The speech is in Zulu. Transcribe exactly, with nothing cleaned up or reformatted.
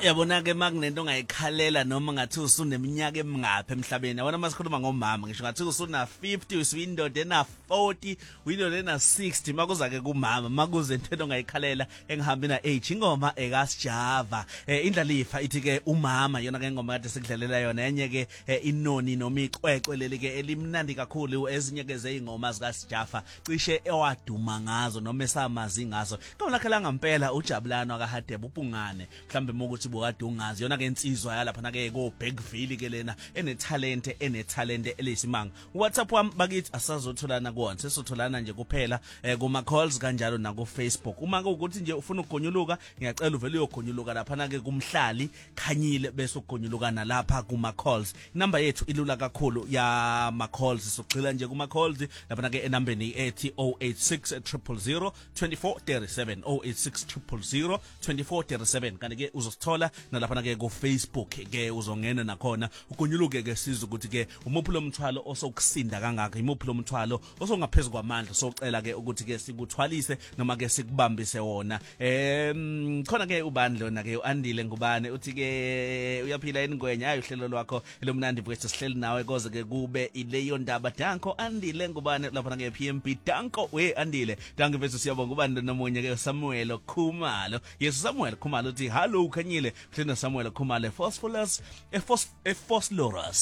Uyabona ke makunento ongayikhalela noma ngathi usuneminyaka emingaphi emhlabeni. Yabona masikhuluma ngomama ngisho ngathi usuna fifty usuyindoda ena forty uyindoda ena sixty makuza ke kumama makuze into ongayikhalela engihambi na age ingoma ekasijava eh, indlalifa ithi ke umama yona ke ingoma kade sikudlalela yona enye ke eh, inoni noma iqweqwe leli ke elimnandi kakhulu ezinye ke zeingoma zikasijava cishe ewaduma ngazo noma esamazi ngazo kawulakhala ngempela ujabulano akahadebe upungane mhlambe mokuthi bukade ungazi yona ke insizwa yalapha na ke ko Bergville ke lena ene talent ene talent elisimanga WhatsApp wami bakithi asazotholana kuwona sesotholana nje kuphela eh, kuma calls kanjalo na ku Facebook uma ke ukuthi nje ufuna ukugonyuluka ngiyacela uvele uyogonyuluka lapha na ke kumhlali khanyile bese ugonyuluka nalapha kuma calls number yethu ilula kakhulu ya ma calls sogcila nje kuma calls lapha na ke enambeni ethi zero eight six zero zero zero two four three seven zero eight six zero zero zero two four three seven kanti ke uzosithola nalapha ke ku Facebook ke uzongena nakhona ugonyuluke ke siza ukuthi ke umuphi lo mthwalo osokusinda kangaka imuphi lo mthwalo osongaphezulu kwamandla socela ke ukuthi ke sikuthwalise noma ke sikubambise wona em khona ke ubani lona ke uandile ngubane uthi ke uyaphila enigwenya ayi uhlelo lwakho lomnandi bwethu sihleli nawe koze ke kube ileyo ndaba danko andile ngubane lapha ke P M B danko we andile danke bese siyabonga ubani nomunye ke Samuel Khumalo yes Samuel Khumalo uthi hello khanyile hlena Samuel Khumalo phosphorus e phosphorus